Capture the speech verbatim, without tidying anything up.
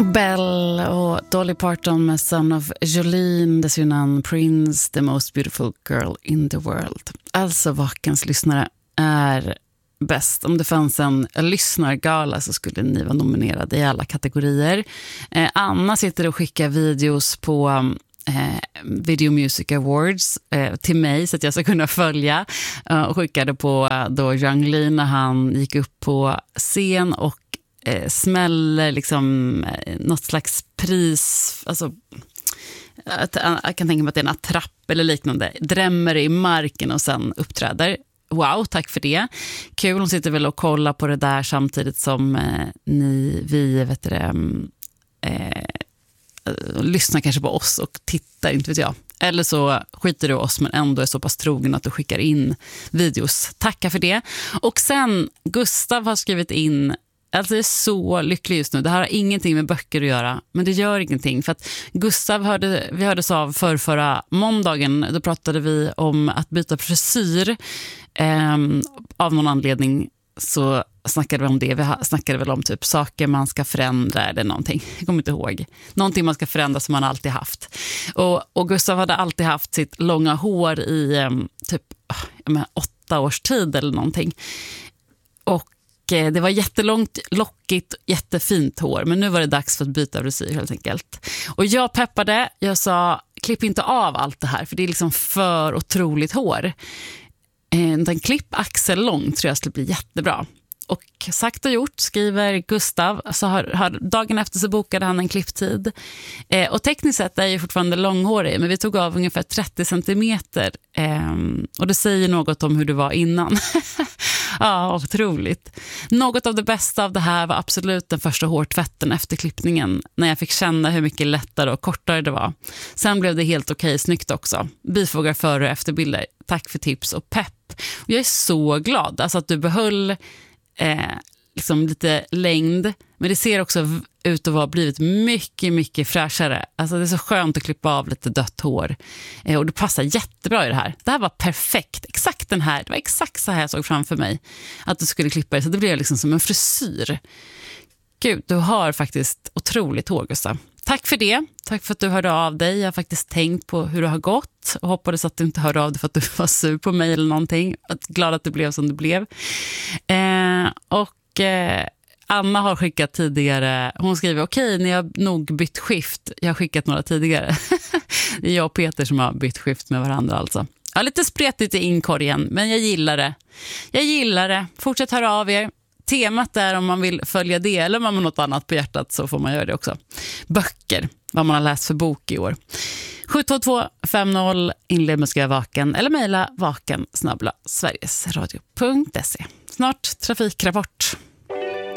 Bell och Dolly Parton med Son of Jolene, dessförinnan Prince, the most beautiful girl in the world. Alltså Vakens lyssnare är bäst. Om det fanns en lyssnargala så skulle ni vara nominerade i alla kategorier. Eh, Anna sitter och skickar videos på eh, Video Music Awards eh, till mig så att jag ska kunna följa eh, och skickade på eh, då Yung Lean när han gick upp på scen och eh, smäller liksom eh, något slags pris, alltså att, jag kan tänka mig att det är en attrapp eller liknande, drämmer i marken och sen uppträder. Wow, tack för det. Kul, hon sitter väl och kollar på det där samtidigt som eh, ni, vi vet det, eh, lyssnar kanske på oss och tittar, inte vet jag. Eller så skiter du oss men ändå är så pass trogen att du skickar in videos. Tacka för det. Och sen, Gustav har skrivit in, alltså jag är så lycklig just nu. Det här har ingenting med böcker att göra, men det gör ingenting. För att Gustav hörde, vi hördes av för förra måndagen. Då pratade vi om att byta frisyr. Ehm, av någon anledning så snackade vi om det. Vi snackade väl om typ saker man ska förändra eller någonting. Jag kommer inte ihåg. Någonting man ska förändra som man alltid haft. Och, och Gustav hade alltid haft sitt långa hår i um, typ jag menar, åtta års tid eller någonting. Och det var jättelångt, lockigt, jättefint hår. Men nu var det dags för att byta frisyr helt enkelt. Och jag peppade, jag sa, klipp inte av allt det här. För det är liksom för otroligt hår. En klipp axel lång tror jag skulle bli jättebra. Och sagt och gjort, skriver Gustav. Så har, har, dagen efter så bokade han en klipptid. Eh, och tekniskt sett är jag fortfarande långhårig. Men vi tog av ungefär trettio centimeter. Eh, och det säger något om hur det var innan. Ja, otroligt. Något av det bästa av det här var absolut den första hårtvätten efter klippningen. När jag fick känna hur mycket lättare och kortare det var. Sen blev det helt okej, snyggt också. Bifogar före och efterbilder. Tack för tips och pepp. Och jag är så glad alltså att du behöll eh, liksom lite längd. Men det ser också ut att ha blivit mycket, mycket fräschare. Alltså det är så skönt att klippa av lite dött hår. Eh, och det passar jättebra i det här. Det här var perfekt. Exakt den här. Det var exakt så här jag såg framför mig. Att du skulle klippa det. Så det blev liksom som en frisyr. Gud, du har faktiskt otroligt hår, Gustav. Tack för det. Tack för att du hörde av dig. Jag har faktiskt tänkt på hur det har gått. Och hoppades att du inte hörde av dig för att du var sur på mig eller någonting. Glad att det blev som det blev. Eh, och... Eh, Anna har skickat tidigare, hon skriver okej, okay, ni har nog bytt skift. Jag har skickat några tidigare. Det är jag och Peter som har bytt skift med varandra alltså. Ja, lite spretigt i inkorgen, men jag gillar det. Jag gillar det. Fortsätt höra av er. Temat är om man vill följa det eller om man har något annat på hjärtat så får man göra det också. Böcker, vad man har läst för bok i år. sju två två fem noll inled med ska jag vaken eller mejla vaken snabel-a sverigesradio punkt se. Snart trafikrapport.